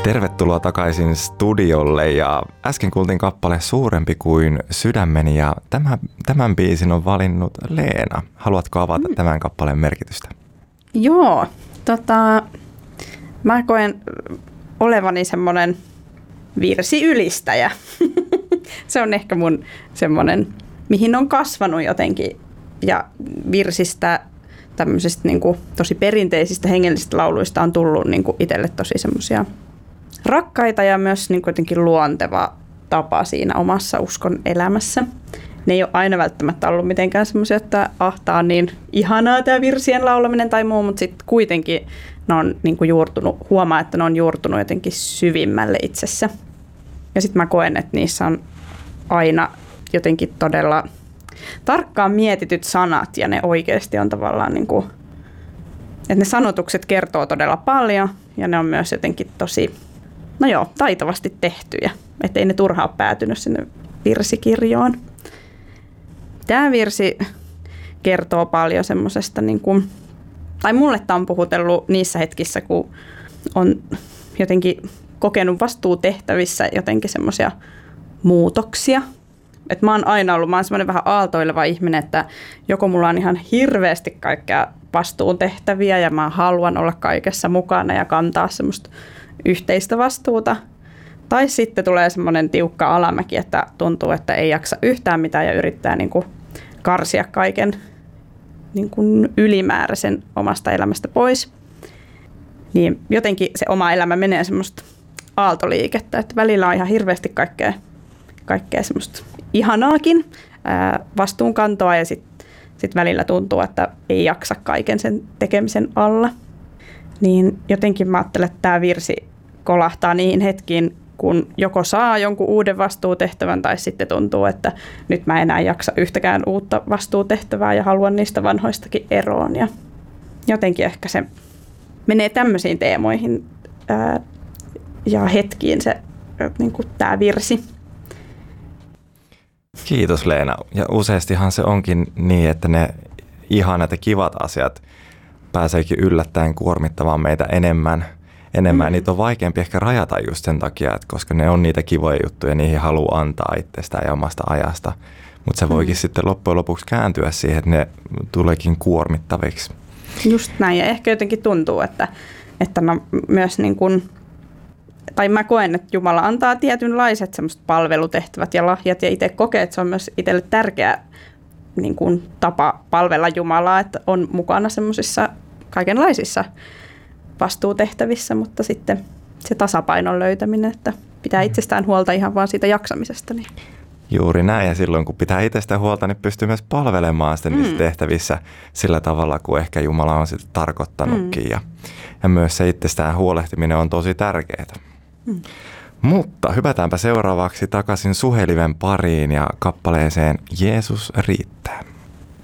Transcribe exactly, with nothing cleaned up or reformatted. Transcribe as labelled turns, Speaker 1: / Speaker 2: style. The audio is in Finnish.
Speaker 1: Tervetuloa takaisin studiolle ja äsken kuultiin kappale Suurempi kuin sydämeni ja tämän, tämän biisin on valinnut Leena. Haluatko avata mm. tämän kappaleen merkitystä?
Speaker 2: Joo, tota, mä koen olevani semmoinen virsiylistäjä. Se on ehkä mun semmoinen, mihin on kasvanut jotenkin ja virsistä tämmöisistä niin kuin tosi perinteisistä hengellisistä lauluista on tullut niin kuin itselle tosi semmoisia rakkaita ja myös niin kuin jotenkin luonteva tapa siinä omassa uskon elämässä. Ne ei ole aina välttämättä ollut mitenkään semmoisia, että ahtaa niin ihanaa tämä virsien laulaminen tai muu, mutta sitten kuitenkin ne on niin kuin juurtunut, huomaa, että ne on juurtunut jotenkin syvimmälle itsessä. Ja sitten mä koen, että niissä on aina jotenkin todella tarkkaan mietityt sanat ja ne oikeasti on tavallaan niin kuin, että ne sanotukset kertoo todella paljon ja ne on myös jotenkin tosi, no joo, taitavasti tehtyjä, ettei ne turhaan päätynyt sinne virsikirjoon. Tämä virsi kertoo paljon semmoisesta, niin kuin, tai mulle tämä on puhutellut niissä hetkissä, kun on jotenkin kokenut vastuutehtävissä jotenkin semmoisia muutoksia. Et mä oon aina ollut, mä oon semmoinen vähän aaltoileva ihminen, että joko mulla on ihan hirveästi kaikkea vastuutehtäviä ja mä haluan olla kaikessa mukana ja kantaa semmoista yhteistä vastuuta. Tai sitten tulee semmoinen tiukka alamäki, että tuntuu, että ei jaksa yhtään mitään ja yrittää niin kuin karsia kaiken niin kuin ylimääräisen omasta elämästä pois. Niin jotenkin se oma elämä menee semmoista aaltoliikettä, että välillä on ihan hirveästi kaikkea, kaikkea semmoista ihanaakin ää, vastuunkantoa ja sitten sit välillä tuntuu, että ei jaksa kaiken sen tekemisen alla. Niin jotenkin mä ajattelen, että tämä virsi kolahtaa niihin hetkiin, kun joko saa jonkun uuden vastuutehtävän tai sitten tuntuu, että nyt mä enää jaksa yhtäkään uutta vastuutehtävää ja haluan niistä vanhoistakin eroon. Ja jotenkin ehkä se menee tämmöisiin teemoihin ää, ja hetkiin se niin kuin tämä virsi.
Speaker 1: Kiitos Leena. Ja useastihan se onkin niin, että ne ihanat ja kivat asiat pääseekin yllättäen kuormittamaan meitä enemmän. enemmän. Mm. Niitä on vaikeampi ehkä rajata just sen takia, että koska ne on niitä kivoja juttuja, niihin haluaa antaa itsestään ja omasta ajasta. Mutta se voikin mm. sitten loppujen lopuksi kääntyä siihen, että ne tuleekin kuormittaviksi.
Speaker 2: Just näin. Ja ehkä jotenkin tuntuu, että, että mä myös niin kuin, tai mä koen, että Jumala antaa tietynlaiset semmoiset palvelutehtävät ja lahjat ja itse kokee, että se on myös itselle tärkeä niin kuin tapa palvella Jumalaa, että on mukana semmoisissa kaikenlaisissa vastuutehtävissä, mutta sitten se tasapainon löytäminen, että pitää itsestään huolta ihan vaan siitä jaksamisesta. Niin.
Speaker 1: Juuri näin, ja silloin kun pitää itsestään huolta, niin pystyy myös palvelemaan sitten mm. niissä tehtävissä sillä tavalla, kuin ehkä Jumala on sitten tarkoittanutkin. Mm. Ja, ja myös se itsestään huolehtiminen on tosi tärkeää. Mm. Mutta hypätäänpä seuraavaksi takaisin Suheliven pariin ja kappaleeseen Jeesus riittää.